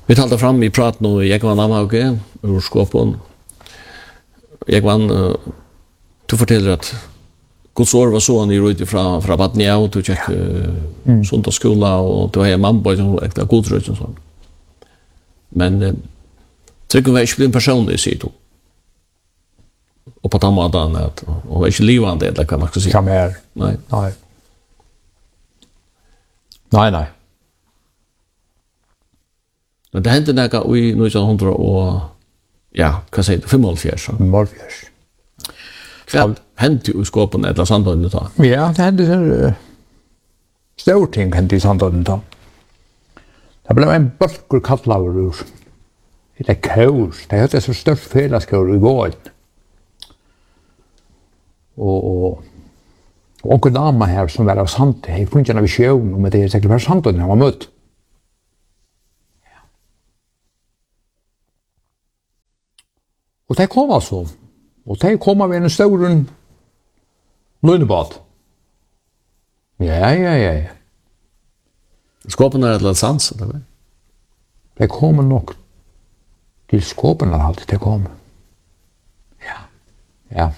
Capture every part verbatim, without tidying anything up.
Vi talte fram i prat nå, jeg var namhauge, ur skåpen. Jeg var, uh, du forteller at Guds år var så han i rydde fra, fra Badnia, og du tjekk uh, mm. sundagsskola, og du har en mamma som ekte godrød og sånn. Men uh, Tryggen var ikke blitt personlig, sier du. Og på den måten at hun var ikke livende, eller hva man skal si. Som er. Nei. Nei. Nei, nei. Men det hendte noe i nitton hundred og, ja, hva sier du, femoghalvfjerds? femoghalvfjerds. Hva hendte jo i skåpen eller Sandholmen da? Ja, det hendte sånn stor ting hendte i Sandholmen da. Det ble en bølgur kattlaver ur. Det er kaos. Det er så størst fellesskaur i gården. Og, og, og onkel dama her som var av Sant, jeg funnet en visjon om at det er sikkert var Sandholmen han var møtt. Og det kom altså. Og det kom av en stor løgnebad. Ja, ja, ja, ja. Skåpen er et eller annet sans, eller? Det kommer nok til skåpen er alltid det kommer. Ja. Ja.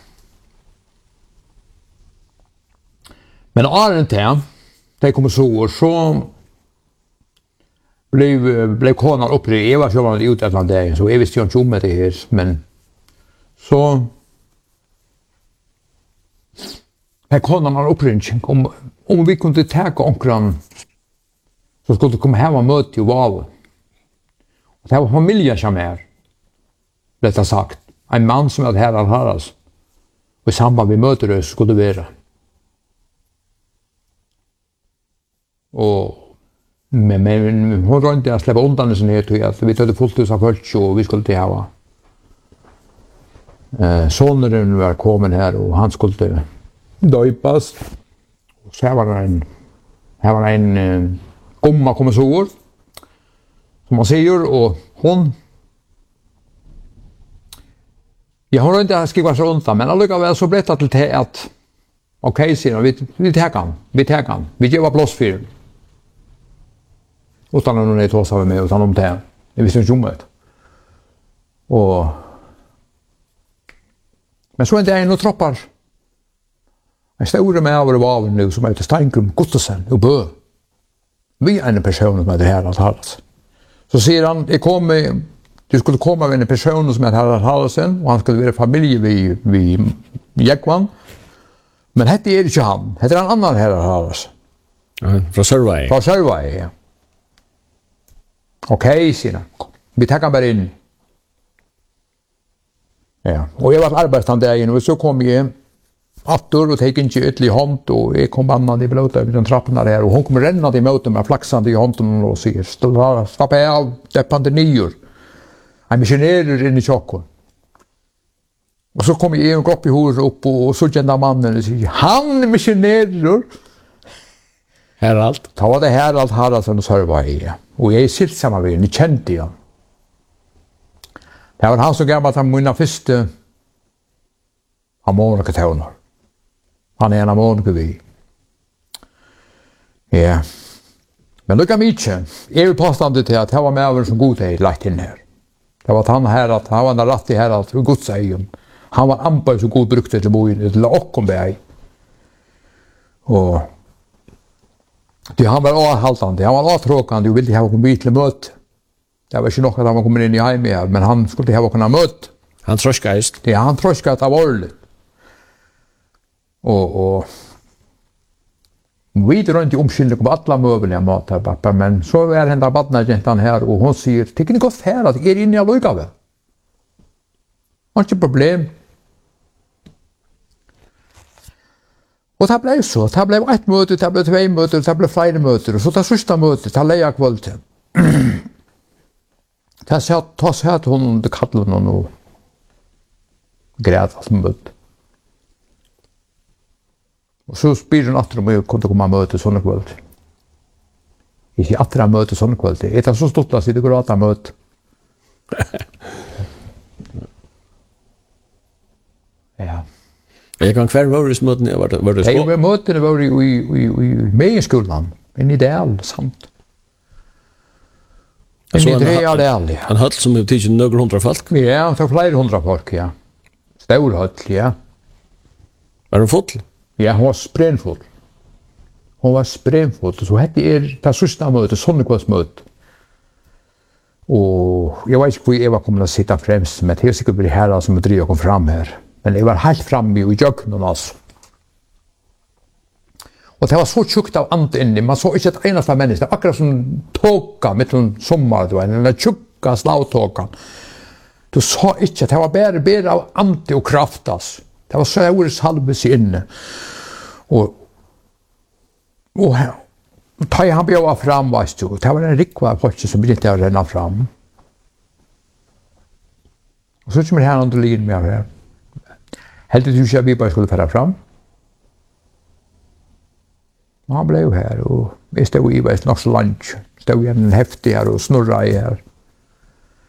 Men åren til, det kommer så, og så blev, blev konan upprörd. Jag var så ute ett land där, så jag visste ju inte om det här, men så här konan har upprörd om, om vi kunde ta onkran så skulle det komma hem och möta och vara. Det här var familjen som är, detta sagt. En man som hade herrar höras. Och i samband med mötet skulle det vara. Och men, men hon var inte att släppa undan sin het och att vi hade fullt hus av folk och vi skulle till ha. Eh, sonen var kommen här och han skulle döpas. Och så här var det en här var det en uh, gomma kommissor som man säger och hon ja, hon har inte skrivit så undan men allikevel så blev det till te att okej, okay, säger vi vi tar kan vi tar kan vi ger plats för utan att någon är tås av mig utan om det det visste inte om det och men så är det en och troppar en stor med över vaven nu som heter Steinkrum Gustafsson och Bö vi är en person som är det här att hallas så säger han det kommer du skulle komma med en person som är här att halsen och han skulle vara familj vid vid Jäkvan men det är inte han det är en annan här att hallas ja, från Sörvaj från Sörvaj ja. Okej, okay, säger vi tar bara in. Ja, och jag var arbetande där inne och så kom jag attor och tog inte ytterligare hand och jag kom bannad i blöta vid den trapporna där och hon kom ränna i möten med flaxande i handen och säger stoppa av deppande nyår. Han missionerar in i tjockon. Och så kom jag och upp i hår upp och så kände mannen och säger han missionerar. Herald. Ta var det Herald Haraldsson och Sörvaj. Och jag är sitt samma vid, ni kände jag. Det var han som gav att han mina första harmonikatoner. Han är en harmoniker vi. Ja. Men lukka mycket. Jag vill påstå till att det var med över som god är lagt in här. Det var att han här att han var en rätt i här att för Guds egen. Han var ampar så god brukte till bojen till Ockomberg. Och det han var avhaltande, han var avtråkande och ville ha en bytlig möte. Det var inte nog att han var kommit in i hem här, men han skulle ha kunnat möte. Han tröskade. Ja, han tröskade av ordet. Och, och vi drar inte omskyldig på alla möbler jag matar, pappa, men så är den där badnagentan här och hon säger, tycker ni gott här att er inne i allugave? Har inte problem. Och det blev så, det blev ett möte, det blev två möten, det blev flera möten, och så det sista mötet, det leja kvällen. Det satt, det satt hon under kattlen och grät allt möte. Och så spyr hon att de kunde komma möte sådana kväll. Inte att de möte sådana kväll. Det är så stort att det går att möte. Ja. Jag kan kvar var det möten var det var det så. Jag var möten var i i i i med skolan. En ideal sant. Men Så det en- är det ärligt. En höll som har tidsen några hundra folk. Ja, så flera hundra folk, ja. Stor höll, ja. Var den full? Ja, hon var sprännfull. Hon var sprännfull. Så hette er det sista mötet, sonnekvallsmötet. Och jag vet inte hur jag var kommer att sitta främst, men det är säkert det här som driver kom fram här. Men jag var helt framme i jöknen alltså. Och det var så tjockt av ant inni, man såg inte ett enasta människa. Det var akkurat som tåka mitt om sommar, det var den tjocka slavtåkan. Du sa inte att det var bara, bara av ante och kraft alltså. Det var så ordet salves inne. Och och ta han bjöd fram var du. Det var en rikva folk som började att renna fram. Och så kommer här under linjen med här. Helt du inte att vi bara skulle föra fram. Och han blev här och vi stod i väst nog så lunch. Stod igen en häftig här och snurrade i här.